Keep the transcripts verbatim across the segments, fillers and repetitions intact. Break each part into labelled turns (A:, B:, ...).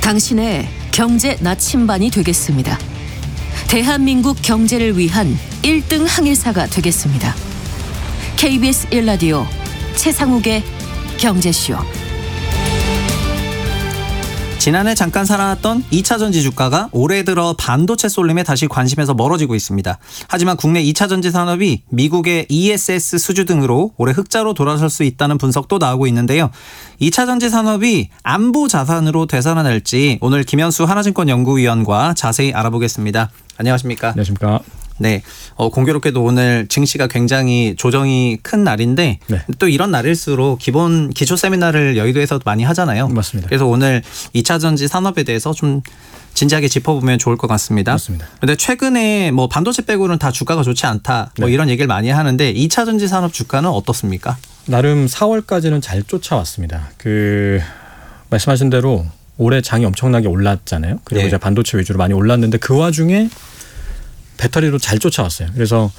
A: 당신의 경제 나침반이 되겠습니다. 대한민국 경제를 위한 일 등 항해사가 되겠습니다. 케이비에스 일 라디오 최상욱의 경제쇼.
B: 지난해 잠깐 살아났던 이차전지 주가가 올해 들어 반도체 쏠림에 다시 관심에서 멀어지고 있습니다. 하지만 국내 이차전지 산업이 미국의 이에스에스 수주 등으로 올해 흑자로 돌아설 수 있다는 분석도 나오고 있는데요. 이차전지 산업이 안보 자산으로 되살아날지 오늘 김현수 하나증권 연구위원과 자세히 알아보겠습니다. 안녕하십니까?
C: 안녕하십니까?
B: 네, 어, 공교롭게도 오늘 증시가 굉장히 조정이 큰 날인데
C: 네. 또
B: 이런 날일수록 기본 기초 세미나를 여의도에서 많이 하잖아요.
C: 맞습니다.
B: 그래서 오늘 이차전지 산업에 대해서 좀 진지하게 짚어보면 좋을 것 같습니다.
C: 맞습니다.
B: 그런데 최근에 뭐 반도체 빼고는 다 주가가 좋지 않다 뭐
C: 네.
B: 이런 얘기를 많이 하는데 이차전지 산업 주가는 어떻습니까?
C: 나름 사월까지는 잘 쫓아왔습니다. 그 말씀하신 대로 올해 장이 엄청나게 올랐잖아요. 그리고
B: 네.
C: 이제 반도체 위주로 많이 올랐는데 그 와중에 배터리로 잘 쫓아왔어요. 그래서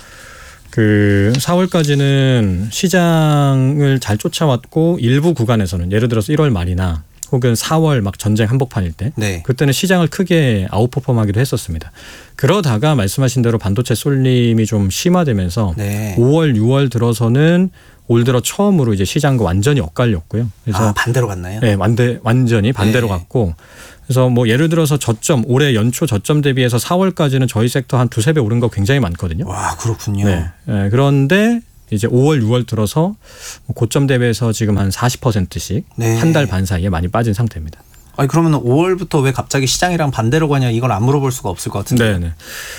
C: 그 사월까지는 시장을 잘 쫓아왔고 일부 구간에서는 예를 들어서 일월 말이나 혹은 사월 막 전쟁 한복판일 때
B: 네.
C: 그때는 시장을 크게 아웃퍼폼하기도 했었습니다. 그러다가 말씀하신 대로 반도체 쏠림이 좀 심화되면서
B: 네.
C: 오월, 유월 들어서는 올 들어 처음으로 이제 시장과 완전히 엇갈렸고요. 그래서
B: 아, 반대로 갔나요?
C: 네, 완대, 완전히 반대로
B: 네.
C: 갔고 그래서 뭐 예를 들어서 저점 올해 연초 저점 대비해서 사월까지는 저희 섹터 한 두세 배 오른 거 굉장히 많거든요.
B: 와, 그렇군요.
C: 네. 네, 그런데 이제 오월, 유월 들어서 고점 대비해서 지금 한 사십 퍼센트씩
B: 네.
C: 한 달 반 사이에 많이 빠진 상태입니다.
B: 아니 그러면 오월부터 왜 갑자기 시장이랑 반대로 가냐 이걸 안 물어볼 수가 없을 것 같은데.
C: 네, 네.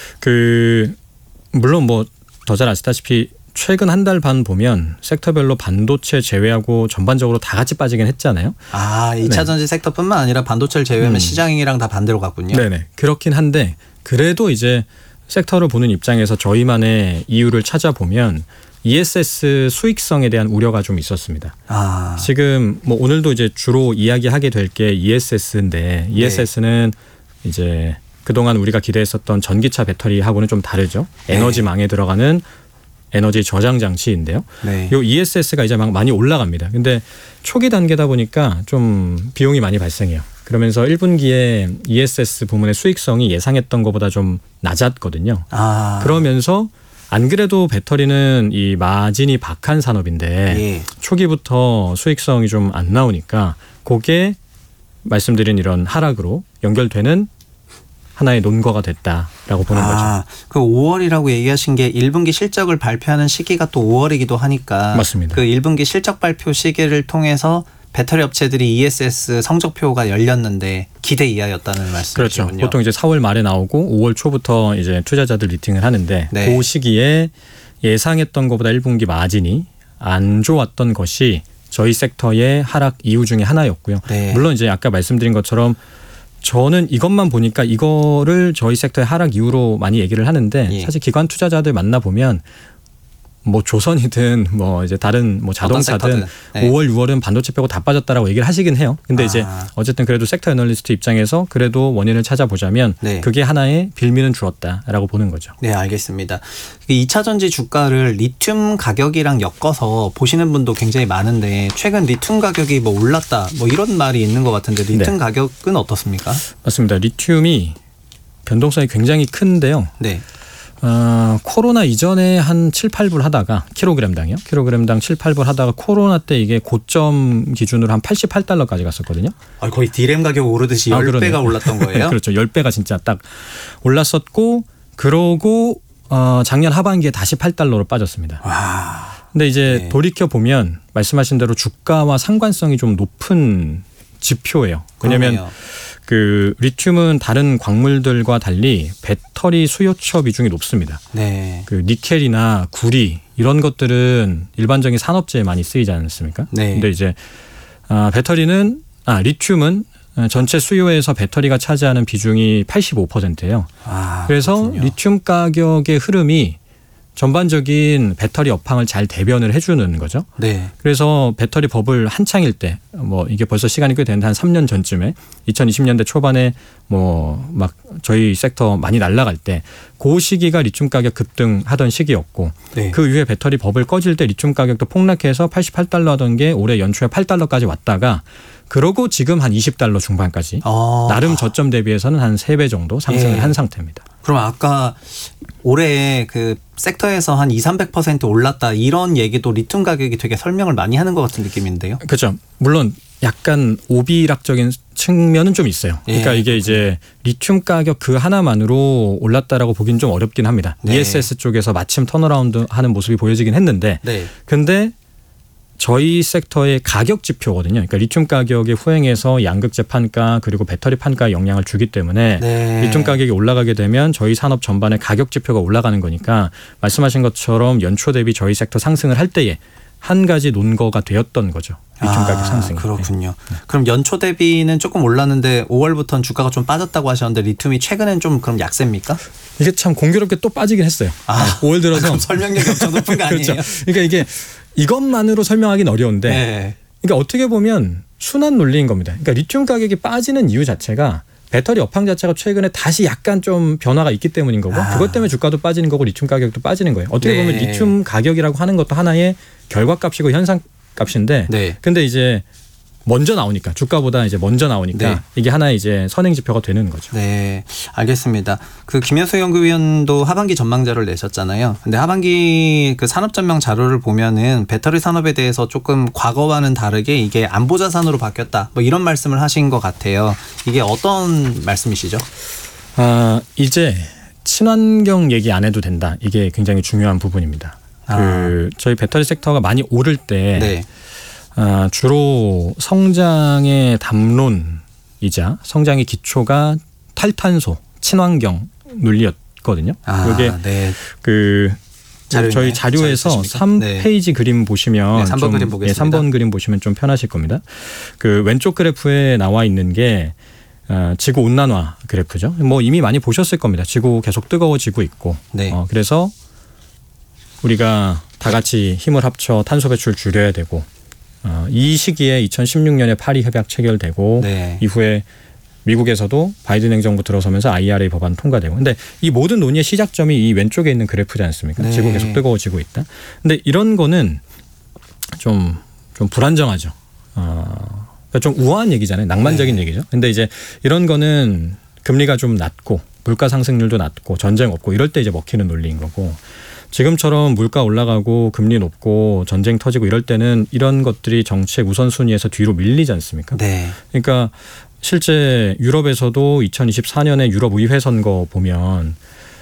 C: 그 물론 뭐 더 잘 아시다시피 최근 한 달 반 보면 섹터별로 반도체 제외하고 전반적으로 다 같이 빠지긴 했잖아요.
B: 아, 이차전지 네. 섹터뿐만 아니라 반도체를 제외하면 음. 시장이랑 다 반대로 갔군요.
C: 네네. 그렇긴 한데 그래도 이제 섹터를 보는 입장에서 저희만의 이유를 찾아보면 이에스에스 수익성에 대한 우려가 좀 있었습니다.
B: 아.
C: 지금 뭐 오늘도 이제 주로 이야기하게 될 게 이에스에스인데 이에스에스는 네. 이제 그동안 우리가 기대했었던 전기차 배터리하고는 좀 다르죠. 에너지망에 네. 들어가는 에너지 저장 장치인데요.
B: 네.
C: 요 이에스에스가 이제 막 많이 올라갑니다. 근데 초기 단계다 보니까 좀 비용이 많이 발생해요. 그러면서 일 분기에 이에스에스 부문의 수익성이 예상했던 것보다 좀 낮았거든요.
B: 아.
C: 그러면서 안 그래도 배터리는 이 마진이 박한 산업인데
B: 예.
C: 초기부터 수익성이 좀 안 나오니까 그게 말씀드린 이런 하락으로 연결되는 하나의 논거가 됐다라고 보는
B: 아,
C: 거죠.
B: 그 오월이라고 얘기하신 게 일 분기 실적을 발표하는 시기가 또 오월이기도 하니까
C: 맞습니다.
B: 그 일 분기 실적 발표 시기를 통해서 배터리 업체들이 이에스에스 성적표가 열렸는데 기대 이하였다는 말씀이시군요.
C: 그렇죠. 보통 이제 사월 말에 나오고 오월 초부터 이제 투자자들 미팅을 하는데
B: 네.
C: 그 시기에 예상했던 것보다 일 분기 마진이 안 좋았던 것이 저희 섹터의 하락 이유 중에 하나였고요.
B: 네.
C: 물론 이제 아까 말씀드린 것처럼 저는 이것만 보니까 이거를 저희 섹터의 하락 이유로 많이 얘기를 하는데
B: 예.
C: 사실 기관 투자자들 만나보면 뭐 조선이든 뭐 이제 다른 뭐 자동차든
B: 네.
C: 오월, 유월은 반도체 빼고 다 빠졌다라고 얘기를 하시긴 해요. 근데
B: 아.
C: 이제 어쨌든 그래도 섹터 애널리스트 입장에서 그래도 원인을 찾아보자면
B: 네.
C: 그게 하나의 빌미는 주었다라고 보는 거죠.
B: 네, 알겠습니다. 이차전지 주가를 리튬 가격이랑 엮어서 보시는 분도 굉장히 많은데 최근 리튬 가격이 뭐 올랐다 뭐 이런 말이 있는 것 같은데 리튬 네. 가격은 어떻습니까?
C: 맞습니다. 리튬이 변동성이 굉장히 큰데요.
B: 네.
C: 어, 코로나 이전에 한 칠, 팔 불 하다가 킬로그램당이요. 킬로그램당 칠, 팔 불 하다가 코로나 때 이게 고점 기준으로 한 팔십팔 달러까지 갔었거든요.
B: 아, 거의 디램 가격 오르듯이
C: 아,
B: 십 배가 올랐던 거예요?
C: 그렇죠. 십 배가 진짜 딱 올랐었고 그러고 어, 작년 하반기에 다시 팔 달러로 빠졌습니다.
B: 와.
C: 근데 이제
B: 네.
C: 돌이켜보면 말씀하신 대로 주가와 상관성이 좀 높은 지표예요. 왜냐하면
B: 그러네요.
C: 그 리튬은 다른 광물들과 달리 배터리 수요처 비중이 높습니다.
B: 네.
C: 그 니켈이나 구리 이런 것들은 일반적인 산업재에 많이 쓰이지 않습니까?
B: 네.
C: 근데 이제 아, 배터리는 아 리튬은 전체 수요에서 배터리가 차지하는 비중이 팔십오 퍼센트예요.
B: 아,
C: 그래서
B: 그렇군요.
C: 리튬 가격의 흐름이 전반적인 배터리 업황을 잘 대변을 해주는 거죠.
B: 네.
C: 그래서 배터리 버블 한창일 때, 뭐 이게 벌써 시간이 꽤 되는데 한 삼 년 전쯤에 이천이십 년대 초반에 뭐 막 저희 섹터 많이 날아갈 때 그 시기가 리튬 가격 급등하던 시기였고
B: 네.
C: 그 이후에 배터리 버블 꺼질 때 리튬 가격도 폭락해서 팔십팔 달러 하던 게 올해 연초에 팔 달러까지 왔다가 그러고 지금 한 이십 달러 중반까지
B: 어.
C: 나름 저점 대비해서는 한 세 배 정도 상승을
B: 예.
C: 한 상태입니다.
B: 그럼 아까 올해 그 섹터에서 한 이삼백 퍼센트 올랐다 이런 얘기도 리튬 가격이 되게 설명을 많이 하는 것 같은 느낌인데요.
C: 그렇죠. 물론 약간 오비락적인 측면은 좀 있어요. 그러니까
B: 예.
C: 이게 이제 리튬 가격 그 하나만으로 올랐다라고 보기는 좀 어렵긴 합니다.
B: 네.
C: 이에스에스 쪽에서 마침 턴어라운드 하는 모습이 보여지긴 했는데
B: 네.
C: 근데 저희 섹터의 가격 지표거든요. 그러니까 리튬 가격의 후행해서 양극재 판가 그리고 배터리 판가에 영향을 주기 때문에
B: 네.
C: 리튬 가격이 올라가게 되면 저희 산업 전반의 가격 지표가 올라가는 거니까 말씀하신 것처럼 연초 대비 저희 섹터 상승을 할 때에 한 가지 논거가 되었던 거죠. 리튬
B: 아,
C: 가격 상승이.
B: 그렇군요. 네. 그럼 연초 대비는 조금 올랐는데 오월부터는 주가가 좀 빠졌다고 하셨는데 리튬이 최근엔 좀 그럼 약세입니까?
C: 이게 참 공교롭게 또 빠지긴 했어요.
B: 아,
C: 오월 들어서
B: 그럼 설명력이 엄청 높은 거 아니에요?
C: 그렇죠. 그러니까 이게 이것만으로 설명하기는 어려운데
B: 네.
C: 그러니까 어떻게 보면 순환 논리인 겁니다. 그러니까 리튬 가격이 빠지는 이유 자체가 배터리 업황 자체가 최근에 다시 약간 좀 변화가 있기 때문인 거고
B: 아.
C: 그것 때문에 주가도 빠지는 거고 리튬 가격도 빠지는 거예요. 어떻게
B: 네.
C: 보면 리튬 가격이라고 하는 것도 하나의 결과값이고 현상값인데
B: 네.
C: 근데 이제 먼저 나오니까 주가보다 이제 먼저 나오니까
B: 네.
C: 이게 하나의 이제 선행 지표가 되는 거죠.
B: 네, 알겠습니다. 그 김현수 연구위원도 하반기 전망 자료를 내셨잖아요. 근데 하반기 그 산업 전망 자료를 보면은 배터리 산업에 대해서 조금 과거와는 다르게 이게 안보 자산으로 바뀌었다. 뭐 이런 말씀을 하신 것 같아요. 이게 어떤 말씀이시죠?
C: 아, 이제 친환경 얘기 안 해도 된다. 이게 굉장히 중요한 부분입니다.
B: 아.
C: 그 저희 배터리 섹터가 많이 오를 때
B: 네.
C: 아, 주로 성장의 담론이자 성장의 기초가 탈탄소, 친환경 논리였거든요.
B: 아,
C: 이게
B: 네.
C: 그
B: 자료인가요?
C: 저희 자료에서
B: 자료 쓰십니까?
C: 삼
B: 네.
C: 페이지 그림 보시면
B: 네, 삼 번
C: 좀,
B: 그림 보겠습니다.
C: 예, 삼 번 그림 보시면 좀 편하실 겁니다. 그 왼쪽 그래프에 나와 있는 게 어, 지구 온난화 그래프죠. 뭐 이미 많이 보셨을 겁니다. 지구 계속 뜨거워지고 있고,
B: 네.
C: 어, 그래서 우리가 다 같이 힘을 합쳐 탄소 배출 줄여야 되고, 어, 이 시기에 이천십육 년에 파리 협약 체결되고
B: 네.
C: 이후에 미국에서도 바이든 행정부 들어서면서 아이알에이 법안 통과되고. 근데 이 모든 논의의 시작점이 이 왼쪽에 있는 그래프지 않습니까?
B: 네.
C: 지구 계속 뜨거워지고 있다. 근데 이런 거는 좀, 좀 불안정하죠. 어, 그러니까 좀 우아한 얘기잖아요. 낭만적인
B: 네.
C: 얘기죠. 근데 이제 이런 거는 금리가 좀 낮고 물가 상승률도 낮고 전쟁 없고 이럴 때 이제 먹히는 논리인 거고 지금처럼 물가 올라가고 금리 높고 전쟁 터지고 이럴 때는 이런 것들이 정책 우선순위에서 뒤로 밀리지 않습니까?
B: 네.
C: 그러니까 실제 유럽에서도 이천이십사 년에 유럽 의회 선거 보면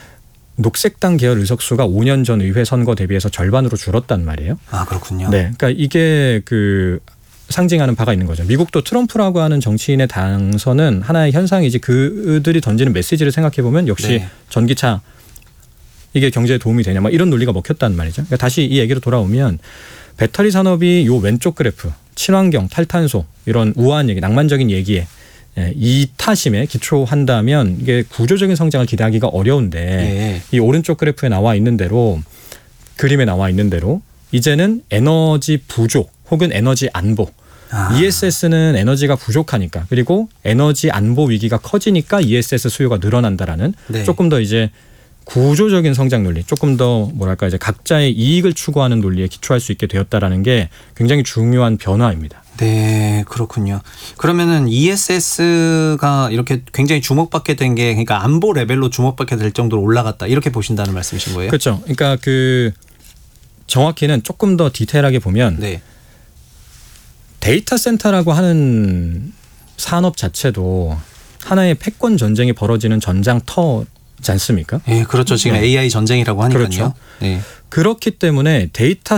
C: 녹색당 계열 의석수가 오 년 전 의회 선거 대비해서 절반으로 줄었단 말이에요.
B: 아, 그렇군요.
C: 네, 그러니까 이게 그 상징하는 바가 있는 거죠. 미국도 트럼프라고 하는 정치인의 당선은 하나의 현상이지 그들이 던지는 메시지를 생각해 보면 역시
B: 네.
C: 전기차 이게 경제에 도움이 되냐, 막 이런 논리가 먹혔단 말이죠. 그러니까 다시 이 얘기로 돌아오면 배터리 산업이 요 왼쪽 그래프 친환경, 탈탄소 이런 우아한 얘기, 낭만적인 얘기에 이타심에 기초한다면 이게 구조적인 성장을 기대하기가 어려운데
B: 네.
C: 이 오른쪽 그래프에 나와 있는 대로 그림에 나와 있는 대로 이제는 에너지 부족 혹은 에너지 안보
B: 아.
C: 이에스에스는 에너지가 부족하니까 그리고 에너지 안보 위기가 커지니까 이에스에스 수요가 늘어난다라는
B: 네.
C: 조금 더 이제 구조적인 성장 논리, 조금 더 뭐랄까 이제 각자의 이익을 추구하는 논리에 기초할 수 있게 되었다라는 게 굉장히 중요한 변화입니다.
B: 네, 그렇군요. 그러면은 이에스에스가 이렇게 굉장히 주목받게 된 게 그러니까 안보 레벨로 주목받게 될 정도로 올라갔다 이렇게 보신다는 말씀이신 거예요?
C: 그렇죠. 그러니까 그 정확히는 조금 더 디테일하게 보면
B: 네.
C: 데이터 센터라고 하는 산업 자체도 하나의 패권 전쟁이 벌어지는 전장터지 않습니까?
B: 예, 그렇죠. 지금
C: 네.
B: 에이아이 전쟁이라고 하니까요.
C: 그렇죠.
B: 네.
C: 그렇기 때문에 데이터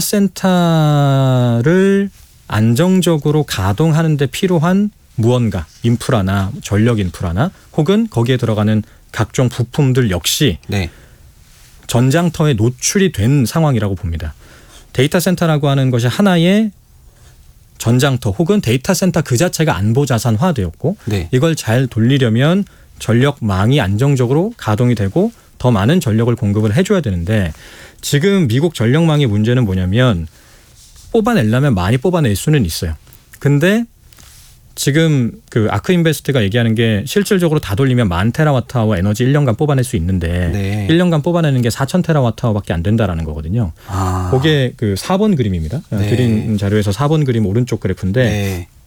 C: 센터를 안정적으로 가동하는 데 필요한 무언가 인프라나 전력 인프라나 혹은 거기에 들어가는 각종 부품들 역시
B: 네.
C: 전장터에 노출이 된 상황이라고 봅니다. 데이터 센터라고 하는 것이 하나의 전장터 혹은 데이터 센터 그 자체가 안보 자산화되었고
B: 네.
C: 이걸 잘 돌리려면 전력망이 안정적으로 가동이 되고 더 많은 전력을 공급을 해줘야 되는데 지금 미국 전력망의 문제는 뭐냐면 뽑아내려면 많이 뽑아낼 수는 있어요. 근데 지금 그 아크인베스트가 얘기하는 게 실질적으로 다 돌리면 만 테라와트아워 에너지 일 년간 뽑아낼 수 있는데
B: 네.
C: 일 년간 뽑아내는 게 사천 테라와트아워밖에 안 된다라는 거거든요.
B: 아.
C: 그게 그 사 번 그림입니다.
B: 네.
C: 드린 자료에서 사 번 그림 오른쪽 그래프인데
B: 네.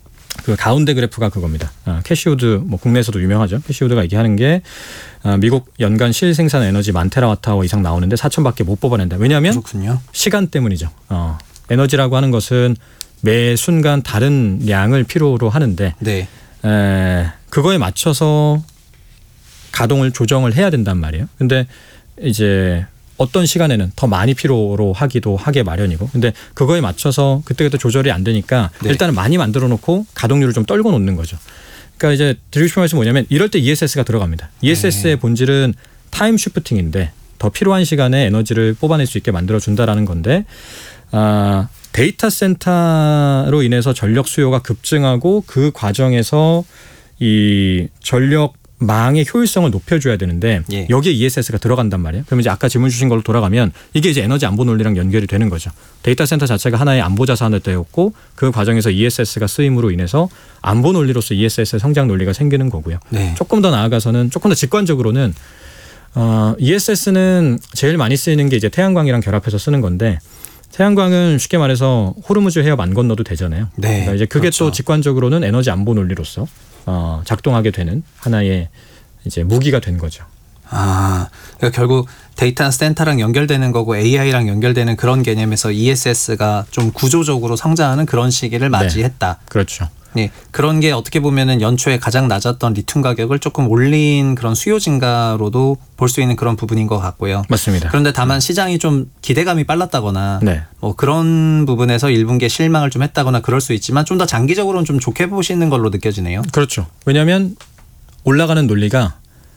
C: 그 가운데 그래프가 그겁니다. 아, 캐시우드 뭐 국내에서도 유명하죠. 캐시우드가 얘기하는 게 아, 미국 연간 실 생산 에너지 만 테라와트아워 이상 나오는데 사천밖에 못 뽑아낸다. 왜냐하면
B: 그렇군요.
C: 시간 때문이죠. 어, 에너지라고 하는 것은 매 순간 다른 양을 필요로 하는데
B: 네.
C: 에, 그거에 맞춰서 가동을 조정을 해야 된단 말이에요. 근데 이제 어떤 시간에는 더 많이 필요로 하기도 하게 마련이고, 근데 그거에 맞춰서 그때그때 조절이 안 되니까
B: 네.
C: 일단은 많이 만들어 놓고 가동률을 좀 떨궈 놓는 거죠. 그러니까 이제 드리고 싶은 말씀은 뭐냐면 이럴 때 이에스에스가 들어갑니다. 이에스에스의
B: 네.
C: 본질은 타임 쉬프팅인데 더 필요한 시간에 에너지를 뽑아낼 수 있게 만들어 준다라는 건데, 아, 데이터 센터로 인해서 전력 수요가 급증하고 그 과정에서 이 전력 망의 효율성을 높여줘야 되는데
B: 예.
C: 여기에 이에스에스가 들어간단 말이에요. 그럼 이제 아까 질문 주신 걸로 돌아가면 이게 이제 에너지 안보 논리랑 연결이 되는 거죠. 데이터 센터 자체가 하나의 안보 자산을 되었고 그 과정에서 이에스에스가 쓰임으로 인해서 안보 논리로서 이에스에스의 성장 논리가 생기는 거고요.
B: 네.
C: 조금 더 나아가서는 조금 더 직관적으로는 어, 이에스에스는 제일 많이 쓰이는 게 이제 태양광이랑 결합해서 쓰는 건데, 태양광은 쉽게 말해서 호르무즈 해협 안 건너도 되잖아요.
B: 네,
C: 그러니까 이제 그게
B: 그렇죠.
C: 또 직관적으로는 에너지 안보 논리로서 어, 작동하게 되는 하나의 이제 무기가 된 거죠.
B: 아, 그러니까 결국 데이터 센터랑 연결되는 거고 에이아이랑 연결되는 그런 개념에서 이에스에스가 좀 구조적으로 성장하는 그런 시기를 맞이했다.
C: 그렇죠.
B: 네, 그런 게 어떻게 보면은 연초에 가장 낮았던 리튬 가격을 조금 올린 그런 수요 증가로도 볼 수 있는 그런 부분인 것 같고요.
C: 맞습니다.
B: 그런데 다만 시장이 좀 기대감이 빨랐다거나
C: 네.
B: 뭐 그런 부분에서 일 분기에 실망을 좀 했다거나 그럴 수 있지만 좀 더 장기적으로는 좀 좋게 보시는 걸로 느껴지네요.
C: 그렇죠. 왜냐하면 올라가는 논리가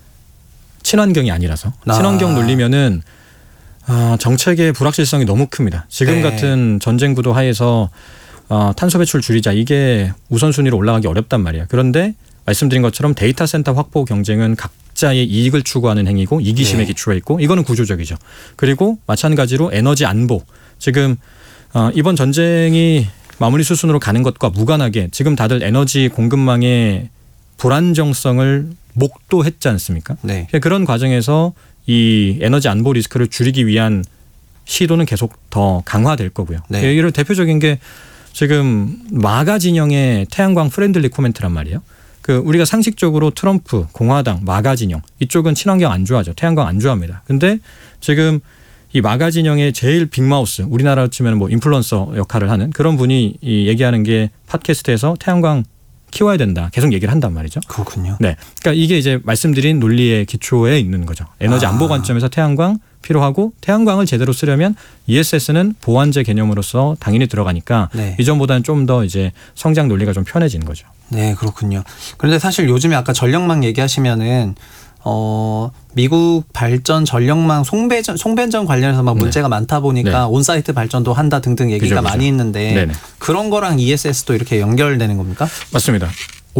C: 친환경이 아니라서
B: 아.
C: 친환경 논리면은 어, 정책의 불확실성이 너무 큽니다. 지금
B: 네.
C: 같은 전쟁 구도 하에서 어, 탄소 배출 줄이자 이게 우선순위로 올라가기 어렵단 말이에요. 그런데 말씀드린 것처럼 데이터 센터 확보 경쟁은 각자의 이익을 추구하는 행위고 이기심에
B: 네.
C: 기초해 있고 이거는 구조적이죠. 그리고 마찬가지로 에너지 안보, 지금 어, 이번 전쟁이 마무리 수순으로 가는 것과 무관하게 지금 다들 에너지 공급망의 불안정성을 목도했지 않습니까?
B: 네.
C: 그런 과정에서 이 에너지 안보 리스크를 줄이기 위한 시도는 계속 더 강화될 거고요.
B: 네.
C: 이런 대표적인 게 지금 마가 진영의 태양광 프렌들리 코멘트란 말이에요. 그 우리가 상식적으로 트럼프, 공화당, 마가 진영 이쪽은 친환경 안 좋아하죠. 태양광 안 좋아합니다. 근데 지금 이 마가 진영의 제일 빅마우스, 우리나라로 치면 뭐 인플루언서 역할을 하는 그런 분이 이 얘기하는 게 팟캐스트에서 태양광 키워야 된다. 계속 얘기를 한단 말이죠.
B: 그렇군요.
C: 네, 그러니까 이게 이제 말씀드린 논리의 기초에 있는 거죠. 에너지
B: 아.
C: 안보 관점에서 태양광 필요하고 태양광을 제대로 쓰려면 이에스에스는 보완제 개념으로서 당연히 들어가니까
B: 네.
C: 이전보다는 좀 더 이제 성장 논리가 좀 편해진 거죠.
B: 네, 그렇군요. 그런데 사실 요즘에 아까 전력망 얘기하시면은 어, 미국 발전 전력망 송배전 송배전 관련해서 막
C: 네.
B: 문제가 많다 보니까
C: 네.
B: 온사이트 발전도 한다 등등 얘기가
C: 그죠, 그죠.
B: 많이 있는데
C: 네네.
B: 그런 거랑 이에스에스도 이렇게 연결되는 겁니까?
C: 맞습니다.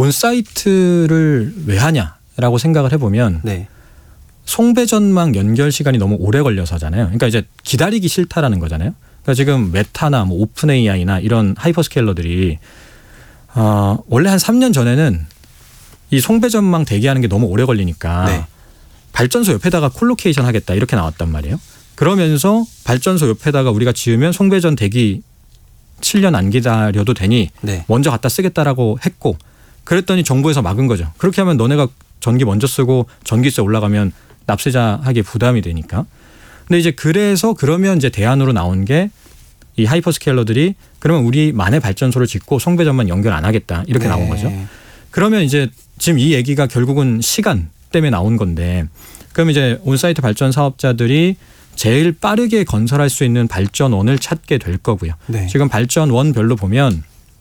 C: 온사이트를 왜 하냐라고 생각을 해보면
B: 네.
C: 송배전망 연결 시간이 너무 오래 걸려서잖아요. 그러니까 이제 기다리기 싫다라는 거잖아요. 그러니까 지금 메타나 뭐 오픈 에이아이나 이런 하이퍼스케일러들이 어, 원래 한 삼 년 전에는 이 송배전망 대기하는 게 너무 오래 걸리니까
B: 네.
C: 발전소 옆에다가 콜로케이션 하겠다 이렇게 나왔단 말이에요. 그러면서 발전소 옆에다가 우리가 지으면 송배전 대기 칠 년 안 기다려도 되니
B: 네.
C: 먼저 갖다 쓰겠다라고 했고, 그랬더니 정부에서 막은 거죠. 그렇게 하면 너네가 전기 먼저 쓰고 전기세 올라가면 납세자에게 부담이 되니까. 근데 이제 그래서 그러면 이제 대안으로 나온 게 이 하이퍼스케일러들이 그러면 우리만의 발전소를 짓고 송배전만 연결 안 하겠다 이렇게
B: 네.
C: 나온 거죠. 그러면 이제 지금 이 얘기가 결국은 시간 때문에 나온 건데, 그럼 이제 온사이트 발전 사업자들이 제일 빠르게 건설할 수 있는 발전원을 찾게 될 거고요.
B: 네.
C: 지금 발전원별로 보면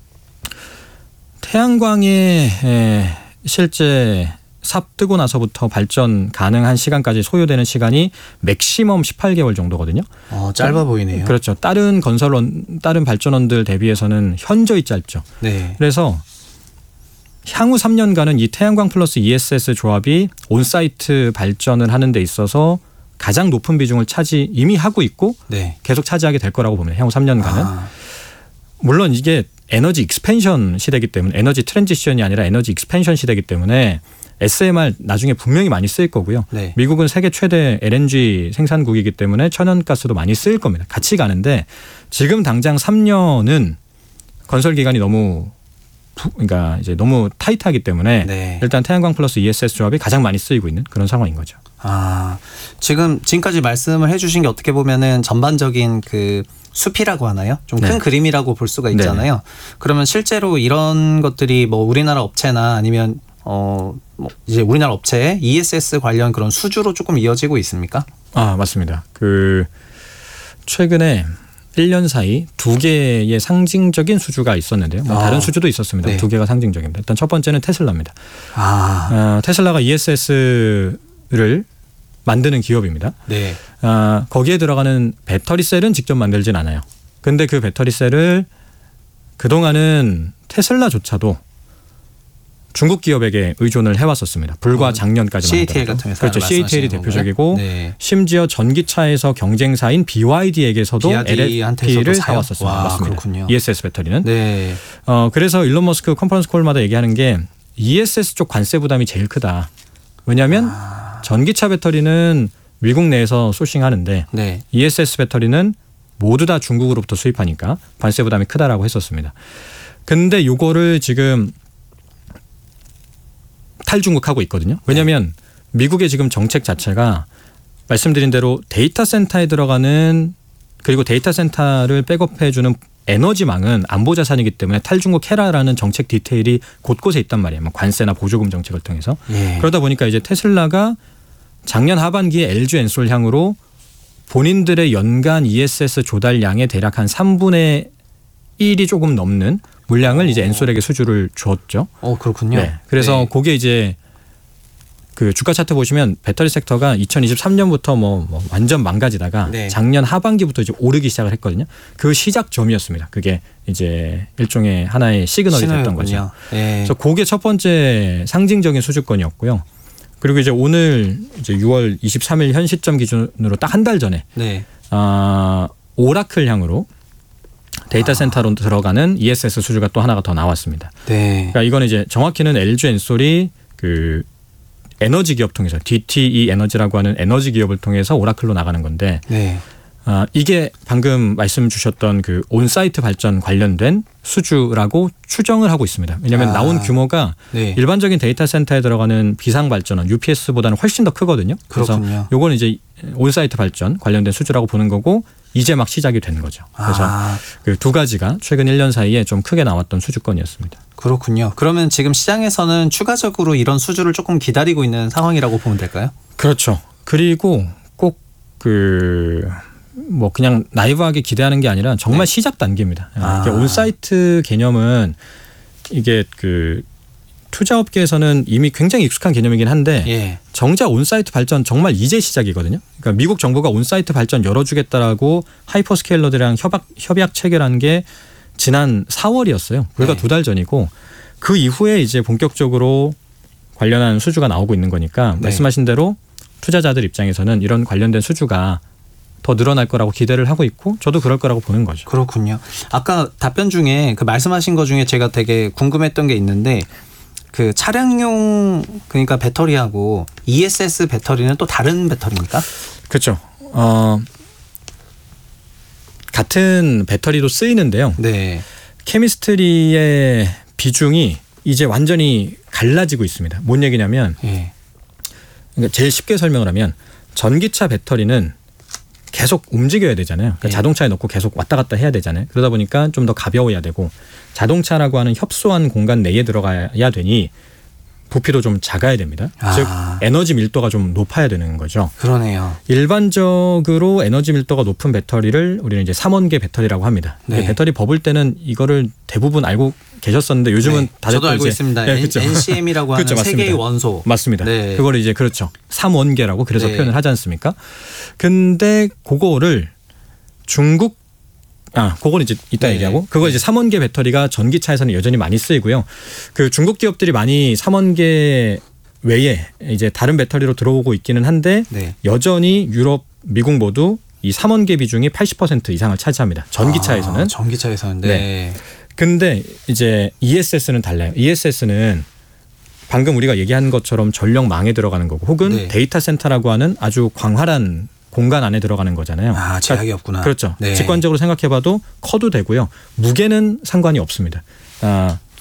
C: 태양광에 실제 삽 뜨고 나서부터 발전 가능한 시간까지 소요되는 시간이 맥시멈 십팔 개월 정도거든요.
B: 어, 짧아 보이네요.
C: 그렇죠. 다른 건설원, 다른 발전원들 대비해서는 현저히 짧죠.
B: 네.
C: 그래서 향후 삼 년간은 이 태양광 플러스 이에스에스 조합이 온사이트 발전을 하는 데 있어서 가장 높은 비중을 차지 이미 하고 있고
B: 네.
C: 계속 차지하게 될 거라고 봅니다. 향후 삼 년간은.
B: 아,
C: 물론 이게 에너지 익스펜션 시대이기 때문에, 에너지 트랜지션이 아니라 에너지 익스펜션 시대이기 때문에 에스엠알 나중에 분명히 많이 쓰일 거고요.
B: 네.
C: 미국은 세계 최대 엘엔지 생산국이기 때문에 천연가스도 많이 쓰일 겁니다. 같이 가는데 지금 당장 삼 년은 건설 기간이 너무 부, 그러니까 이제 너무 타이트하기 때문에
B: 네.
C: 일단 태양광 플러스 이에스에스 조합이 가장 많이 쓰이고 있는 그런 상황인 거죠.
B: 아, 지금 지금까지 말씀을 해주신 게 어떻게 보면은 전반적인 그 숲이라고 하나요? 좀 큰
C: 네.
B: 그림이라고 볼 수가 있잖아요. 네. 그러면 실제로 이런 것들이 뭐 우리나라 업체나 아니면 어 뭐 이제 우리나라 업체의 이에스에스 관련 그런 수주로 조금 이어지고 있습니까?
C: 아, 맞습니다. 그 최근에 일 년 사이 두 개의 상징적인 수주가 있었는데요. 뭐
B: 아.
C: 다른 수주도 있었습니다.
B: 네.
C: 두 개가 상징적입니다. 일단 첫 번째는 테슬라입니다.
B: 아,
C: 어, 테슬라가 이에스에스를 만드는 기업입니다.
B: 네.
C: 어, 거기에 들어가는 배터리 셀은 직접 만들진 않아요. 근데 그 배터리 셀을 그동안은 테슬라조차도 중국 기업에게 의존을 해왔었습니다. 불과
B: 어,
C: 작년까지만
B: 씨에이티엘
C: 하더라도.
B: 같은 회사
C: 그렇죠. 씨에이티엘이 대표적이고
B: 네.
C: 심지어 전기차에서 경쟁사인 비와이디에게서도 엘에프피를 사왔었습니다.
B: 와,
C: 맞습니다.
B: 그렇군요.
C: 이에스에스 배터리는.
B: 네.
C: 어, 그래서 일론 머스크 컨퍼런스 콜마다 얘기하는 게 이에스에스 쪽 관세 부담이 제일 크다. 왜냐하면
B: 아.
C: 전기차 배터리는 미국 내에서 소싱하는데
B: 네.
C: 이에스에스 배터리는 모두 다 중국으로부터 수입하니까 관세 부담이 크다라고 했었습니다. 근데 요거를 지금 탈중국하고 있거든요. 왜냐하면 미국의 지금 정책 자체가 말씀드린 대로 데이터 센터에 들어가는 그리고 데이터 센터를 백업해주는 에너지망은 안보 자산이기 때문에 탈중국해라라는 정책 디테일이 곳곳에 있단 말이에요. 뭐 관세나 보조금 정책을 통해서.
B: 예.
C: 그러다 보니까 이제 테슬라가 작년 하반기에 엘지 엔솔 향으로 본인들의 연간 이에스에스 조달량의 대략 한 삼분의 일이 조금 넘는 물량을 이제 엔솔에게 수주를 줬죠.
B: 어, 그렇군요.
C: 네. 그래서
B: 네.
C: 그게 이제 그 주가 차트 보시면 배터리 섹터가 이천이십삼 년부터 뭐, 뭐 완전 망가지다가
B: 네.
C: 작년 하반기부터 이제 오르기 시작을 했거든요. 그 시작점이었습니다. 그게 이제 일종의 하나의 시그널이 됐던 거죠.
B: 신호였군요. 네.
C: 그래서 그게 첫 번째 상징적인 수주권이었고요. 그리고 이제 오늘 이제 유월 이십삼일 현 시점 기준으로 딱 한 달 전에
B: 네.
C: 아, 오라클 향으로 데이터 센터로 들어가는 이에스에스 수주가 또 하나가 더 나왔습니다.
B: 네.
C: 그러니까 이거는 이제 정확히는 엘지 엔솔이 그 에너지 기업 통해서 디티이 에너지라고 하는 에너지 기업을 통해서 오라클로 나가는 건데
B: 네.
C: 아, 이게 방금 말씀 주셨던 그 온사이트 발전 관련된 수주라고 추정을 하고 있습니다. 왜냐하면
B: 아.
C: 나온 규모가
B: 네.
C: 일반적인 데이터 센터에 들어가는 비상 발전원 유피에스보다는 훨씬 더 크거든요. 그래서
B: 그렇군요.
C: 요거는 이제 온사이트 발전 관련된 수주라고 보는 거고 이제 막 시작이 된 거죠. 그래서
B: 아,
C: 그 두 가지가 최근 일 년 사이에 좀 크게 나왔던 수주권이었습니다.
B: 그렇군요. 그러면 지금 시장에서는 추가적으로 이런 수주를 조금 기다리고 있는 상황이라고 보면 될까요?
C: 그렇죠. 그리고 꼭 그 뭐 그냥 나이브하게 기대하는 게 아니라 정말
B: 네.
C: 시작 단계입니다.
B: 아.
C: 이게 온사이트 개념은 이게 그 투자업계에서는 이미 굉장히 익숙한 개념이긴 한데
B: 예.
C: 정작 온사이트 발전 정말 이제 시작이거든요. 그러니까 미국 정부가 온사이트 발전 열어주겠다라고 하이퍼스케일러들이랑 협약 협약 체결한 게 지난 사월이었어요. 불과
B: 네.
C: 두 달 전이고 그 이후에 이제 본격적으로 관련한 수주가 나오고 있는 거니까
B: 네.
C: 말씀하신 대로 투자자들 입장에서는 이런 관련된 수주가 더 늘어날 거라고 기대를 하고 있고 저도 그럴 거라고 보는 거죠.
B: 그렇군요. 아까 답변 중에 그 말씀하신 것 중에 제가 되게 궁금했던 게 있는데 그 차량용 그러니까 배터리하고 이에스에스 배터리는 또 다른 배터리입니까?
C: 그렇죠. 어, 같은 배터리로 쓰이는데요.
B: 네.
C: 케미스트리의 비중이 이제 완전히 갈라지고 있습니다. 뭔 얘기냐면
B: 예.
C: 그러니까 제일 쉽게 설명을 하면 전기차 배터리는 계속 움직여야 되잖아요. 그러니까
B: 예.
C: 자동차에 넣고 계속 왔다 갔다 해야 되잖아요. 그러다 보니까 좀 더 가벼워야 되고 자동차라고 하는 협소한 공간 내에 들어가야 되니 부피도 좀 작아야 됩니다.
B: 아.
C: 즉 에너지 밀도가 좀 높아야 되는 거죠.
B: 그러네요.
C: 일반적으로 에너지 밀도가 높은 배터리를 우리는 이제 삼원계 배터리라고 합니다.
B: 네.
C: 배터리 버블 때는 이거를 대부분 알고 계셨었는데 요즘은
B: 네.
C: 다들
B: 저도
C: 또
B: 알고
C: 이제
B: 있습니다.
C: 네, 그렇죠.
B: 엔씨엠이라고 하는
C: 그렇죠,
B: 세계의
C: 맞습니다.
B: 원소.
C: 맞습니다.
B: 네.
C: 그걸 이제 그렇죠. 삼원계라고 그래서
B: 네.
C: 표현을 하지 않습니까? 근데 그거를 중국 아, 그건 이제 이따
B: 네.
C: 얘기하고 그거 이제 삼원계 배터리가 전기차에서는 여전히 많이 쓰이고요. 그 중국 기업들이 많이 삼원계 외에 이제 다른 배터리로 들어오고 있기는 한데
B: 네.
C: 여전히 유럽, 미국 모두 이 삼원계 비중이 팔십 퍼센트 이상을 차지합니다. 전기차에서는.
B: 아, 전기차에서는. 네.
C: 네. 근데 이제 이에스에스는 달라요. 이에스에스는 방금 우리가 얘기한 것처럼 전력망에 들어가는 거고 혹은
B: 네.
C: 데이터 센터라고 하는 아주 광활한 공간 안에 들어가는 거잖아요.
B: 아, 제약이 없구나.
C: 그렇죠.
B: 네.
C: 직관적으로 생각해봐도 커도 되고요. 무게는 상관이 없습니다. 아,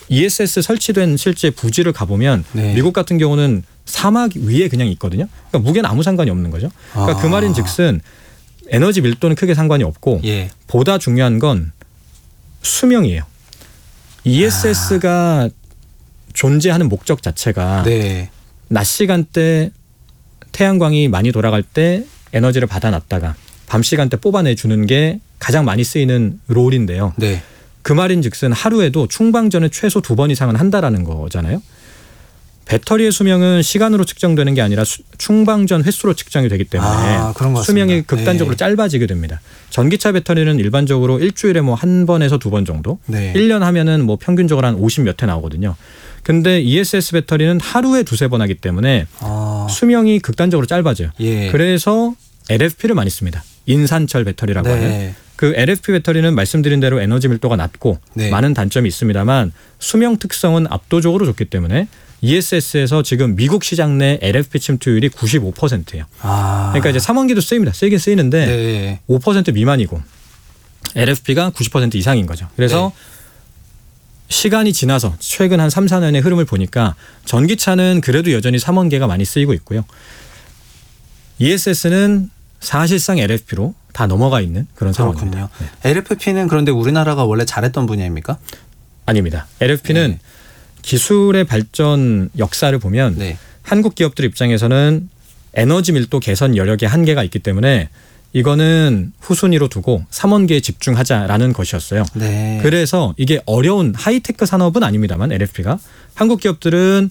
C: 이에스에스 설치된 실제 부지를 가보면
B: 네.
C: 미국 같은 경우는 사막 위에 그냥 있거든요. 그러니까 무게는 아무 상관이 없는 거죠. 그러니까
B: 아.
C: 그 말인즉슨 에너지 밀도는 크게 상관이 없고
B: 예.
C: 보다 중요한 건 수명이에요. 이에스에스가 아. 존재하는 목적 자체가
B: 네.
C: 낮 시간대 태양광이 많이 돌아갈 때 에너지를 받아놨다가 밤 시간대 뽑아내주는 게 가장 많이 쓰이는 롤인데요.
B: 네.
C: 그 말인즉슨 하루에도 충방전을 최소 두 번 이상은 한다라는 거잖아요. 배터리의 수명은 시간으로 측정되는 게 아니라 수, 충방전 횟수로 측정이 되기 때문에
B: 아, 그런 것
C: 수명이
B: 같습니다.
C: 극단적으로
B: 네.
C: 짧아지게 됩니다. 전기차 배터리는 일반적으로 일주일에 뭐 한 번에서 두 번 정도,
B: 네.
C: 일 년 하면은 뭐 평균적으로 한 오십 몇 회 나오거든요. 근데 이에스에스 배터리는 하루에 두세 번 하기 때문에
B: 아.
C: 수명이 극단적으로 짧아져요.
B: 예.
C: 그래서 엘에프피를 많이 씁니다. 인산철 배터리라고
B: 네.
C: 하는. 그 엘에프피 배터리는 말씀드린 대로 에너지 밀도가 낮고
B: 네.
C: 많은 단점이 있습니다만 수명 특성은 압도적으로 좋기 때문에 이에스에스에서 지금 미국 시장 내 엘에프피 침투율이 구십오 퍼센트예요.
B: 아.
C: 그러니까 이제 삼원기도 쓰입니다. 쓰이긴 쓰이는데
B: 네.
C: 오 퍼센트 미만이고 엘에프피가 구십 퍼센트 이상인 거죠. 그래서
B: 네.
C: 시간이 지나서 최근 한 삼, 사 년의 흐름을 보니까 전기차는 그래도 여전히 삼원계가 많이 쓰이고 있고요. 이에스에스는 사실상 엘에프피로 다 넘어가 있는 그런 상황입니다.
B: 그렇군요.
C: 네.
B: 엘에프피는 그런데 우리나라가 원래 잘했던 분야입니까?
C: 아닙니다. 엘에프피는
B: 네.
C: 기술의 발전 역사를 보면
B: 네.
C: 한국 기업들 입장에서는 에너지 밀도 개선 여력에 한계가 있기 때문에 이거는 후순위로 두고 삼원계에 집중하자라는 것이었어요.
B: 네.
C: 그래서 이게 어려운 하이테크 산업은 아닙니다만 엘에프피가 한국 기업들은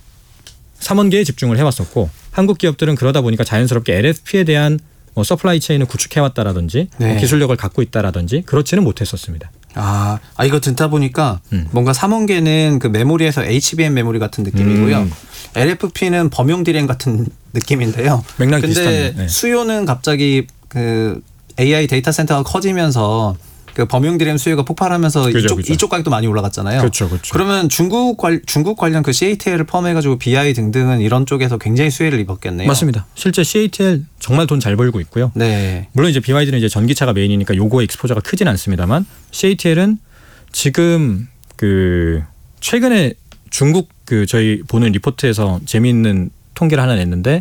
C: 삼원계에 집중을 해왔었고 한국 기업들은 그러다 보니까 자연스럽게 엘에프피에 대한 뭐 서플라이 체인을 구축해왔다라든지
B: 네.
C: 뭐 기술력을 갖고 있다라든지 그렇지는 못했었습니다.
B: 아, 아 이거 듣다 보니까
C: 음.
B: 뭔가 삼원계는 그 메모리에서 에이치비엠 메모리 같은 느낌이고요.
C: 음.
B: 엘에프피는 범용 디램 같은 느낌인데요.
C: 맥락이
B: 근데
C: 비슷한데. 네.
B: 수요는 갑자기 그 에이아이 데이터 센터가 커지면서 그 범용 디램 수요가 폭발하면서
C: 그죠,
B: 이쪽
C: 그죠.
B: 이쪽 가격도 많이 올라갔잖아요.
C: 그렇죠, 그렇죠.
B: 그러면 중국 관 중국 관련 그 씨에이티엘을 포함해가지고 비아이 등등은 이런 쪽에서 굉장히 수혜를 입었겠네요.
C: 맞습니다. 실제 씨에이티엘 정말 돈 잘 벌고 있고요.
B: 네.
C: 물론 이제 비와이디는 이제 전기차가 메인이니까 요거의 익스포저가 크진 않습니다만 씨에이티엘은 지금 그 최근에 중국 그 저희 보는 리포트에서 재미있는 통계를 하나 냈는데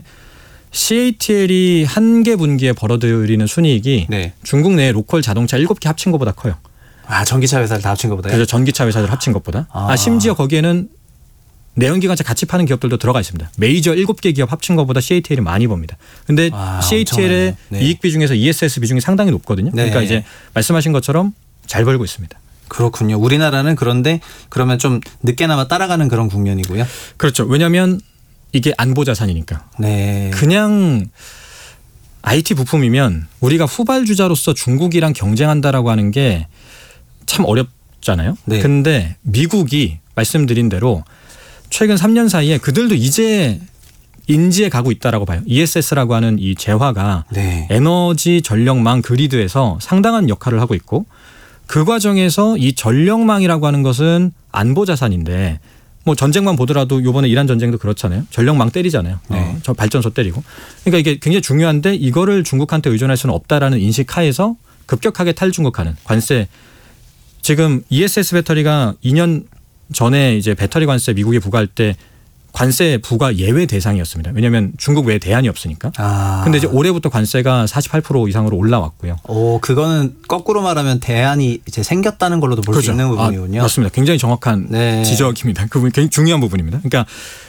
C: 씨에이티엘이 한 개 분기에 벌어들이는 순이익이
B: 네.
C: 중국 내 로컬 자동차 일곱 개 합친 것보다 커요.
B: 아 전기차 회사를 다 합친 것보다요?
C: 그래서 전기차 회사들 합친 것보다.
B: 아.
C: 아, 심지어 거기에는 내연기관차 같이 파는 기업들도 들어가 있습니다. 메이저 일곱 개 기업 합친 것보다 씨에이티엘이 많이 법니다. 근데
B: 아,
C: 씨에이티엘의
B: 엄청나네요. 네.
C: 이익 비중에서 이에스에스 비중이 상당히 높거든요.
B: 네.
C: 그러니까 이제 말씀하신 것처럼 잘 벌고 있습니다.
B: 그렇군요. 우리나라는 그런데 그러면 좀 늦게나마 따라가는 그런 국면이고요.
C: 그렇죠. 왜냐하면 이게 안보 자산이니까.
B: 네.
C: 그냥 아이티 부품이면 우리가 후발주자로서 중국이랑 경쟁한다라고 하는 게 참 어렵잖아요.
B: 네.
C: 근데 미국이 말씀드린 대로 최근 삼 년 사이에 그들도 이제 인지해 가고 있다라고 봐요. 이에스에스라고 하는 이 재화가
B: 네.
C: 에너지 전력망 그리드에서 상당한 역할을 하고 있고 그 과정에서 이 전력망이라고 하는 것은 안보 자산인데 뭐 전쟁만 보더라도 이번에 이란 전쟁도 그렇잖아요. 전력망 때리잖아요.
B: 네.
C: 어, 저 발전소 때리고. 그러니까 이게 굉장히 중요한데 이거를 중국한테 의존할 수는 없다라는 인식 하에서 급격하게 탈중국하는 관세. 지금 이에스에스 배터리가 이 년 전에 이제 배터리 관세 미국에 부과할 때 관세 부과 예외 대상이었습니다. 왜냐하면 중국 외에 대안이 없으니까.
B: 아.
C: 근데 이제 올해부터 관세가 사십팔 퍼센트 이상으로 올라왔고요.
B: 오, 그거는 거꾸로 말하면 대안이 이제 생겼다는 걸로도 볼 수
C: 그렇죠.
B: 있는 부분이군요.
C: 아, 맞습니다. 굉장히 정확한
B: 네.
C: 지적입니다. 그 부분이 굉장히 중요한 부분입니다. 그러니까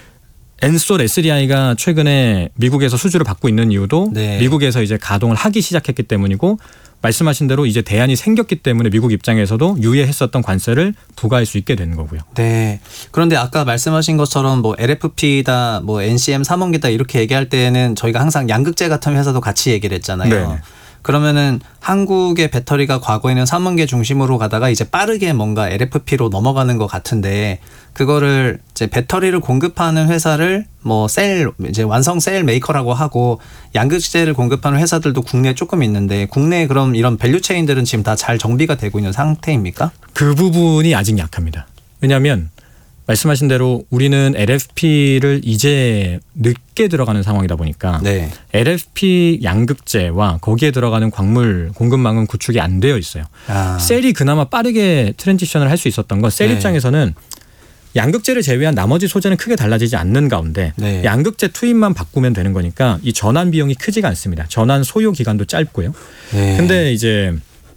C: 엔솔 에스디아이가 최근에 미국에서 수주를 받고 있는 이유도
B: 네.
C: 미국에서 이제 가동을 하기 시작했기 때문이고 말씀하신 대로 이제 대안이 생겼기 때문에 미국 입장에서도 유예했었던 관세를 부과할 수 있게 되는 거고요.
B: 네. 그런데 아까 말씀하신 것처럼 뭐 엘에프피다, 뭐 엔씨엠 삼원기다 이렇게 얘기할 때는 저희가 항상 양극재 같은 회사도 같이 얘기를 했잖아요.
C: 네.
B: 그러면은 한국의 배터리가 과거에는 삼원계 중심으로 가다가 이제 빠르게 뭔가 엘에프피로 넘어가는 것 같은데 그거를 이제 배터리를 공급하는 회사를 뭐 셀 이제 완성 셀 메이커라고 하고 양극재를 공급하는 회사들도 국내에 조금 있는데 국내에 그럼 이런 밸류 체인들은 지금 다 잘 정비가 되고 있는 상태입니까?
C: 그 부분이 아직 약합니다. 왜냐하면 말씀하신 대로 우리는 엘에프피를 이제 늦게 들어가는 상황이다 보니까
B: 네.
C: 엘에프피 양극재와 거기에 들어가는 광물 공급망은 구축이 안 되어 있어요.
B: 아.
C: 셀이 그나마 빠르게 트랜지션을 할 수 있었던 건 셀
B: 네.
C: 입장에서는 양극재를 제외한 나머지 소재는 크게 달라지지 않는 가운데
B: 네.
C: 양극재 투입만 바꾸면 되는 거니까 이 전환 비용이 크지가 않습니다. 전환 소요 기간도 짧고요.
B: 네.
C: 근데 이제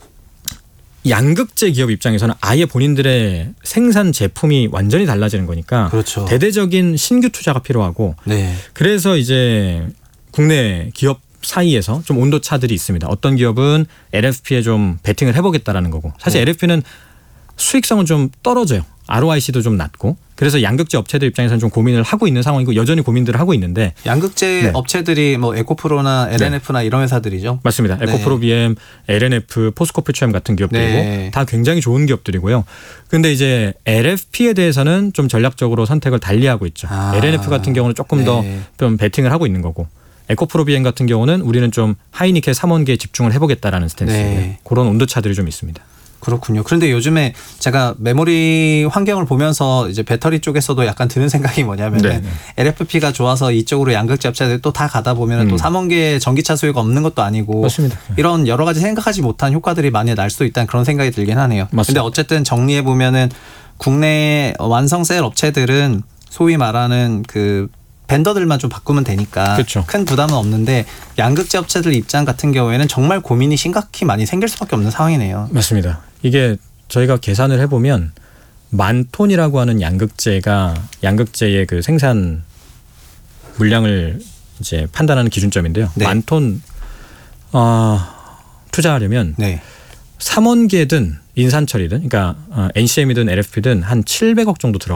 C: 양극재 기업 입장에서는 아예 본인들의 생산 제품이 완전히 달라지는 거니까
B: 그렇죠.
C: 대대적인 신규 투자가 필요하고
B: 네.
C: 그래서 이제 국내 기업 사이에서 좀 온도 차들이 있습니다. 어떤 기업은 엘에프피에 좀 베팅을 해보겠다라는 거고 사실
B: 네.
C: 엘에프피는 수익성은 좀 떨어져요. 알오아이씨도 좀 낮고 그래서 양극재 업체들 입장에서는 좀 고민을 하고 있는 상황이고 여전히 고민들을 하고 있는데
B: 양극재
C: 네.
B: 업체들이 뭐 에코프로나 엘엔에프나 네. 이런 회사들이죠.
C: 맞습니다.
B: 네.
C: 에코프로 비엠, 엘엔에프, 포스코 페트로엠 같은 기업들이고
B: 네.
C: 다 굉장히 좋은 기업들이고요. 근데 이제 엘에프피에 대해서는 좀 전략적으로 선택을 달리하고 있죠.
B: 아.
C: 엘엔에프 같은 경우는 조금
B: 네.
C: 더 좀 베팅을 하고 있는 거고 에코프로 비엠 같은 경우는 우리는 좀 하이니켈 삼원계에 집중을 해보겠다라는 스탠스예요.
B: 네.
C: 그런 온도차들이 좀 있습니다.
B: 그렇군요. 그런데 요즘에 제가 메모리 환경을 보면서 이제 배터리 쪽에서도 약간 드는 생각이 뭐냐면
C: 네, 네.
B: 엘에프피가 좋아서 이쪽으로 양극재 업체들 또 다 가다 보면
C: 음.
B: 또 삼원계 전기차 수요가 없는 것도 아니고
C: 맞습니다.
B: 이런 여러 가지 생각하지 못한 효과들이 많이 날 수도 있다는 그런 생각이 들긴 하네요.
C: 맞습니다.
B: 근데 어쨌든 정리해 보면은 국내 완성 셀 업체들은 소위 말하는 그 벤더들만 좀 바꾸면 되니까
C: 그렇죠.
B: 큰 부담은 없는데 양극재 업체들 입장 같은 경우에는 정말 고민이 심각히 많이 생길 수밖에 없는 상황이네요.
C: 맞습니다. 이게 저희가 계산을 해보면 만 톤이라고 하는 양극재가 양극재의 그 생산 물량을 이제 판단하는 기준점인데요.
B: 네.
C: 만 톤 어, 투자하려면
B: 네.
C: 삼원계든 인산철이든 그러니까 엔씨엠이든 엘에프피든 한 칠백억 정도 들어.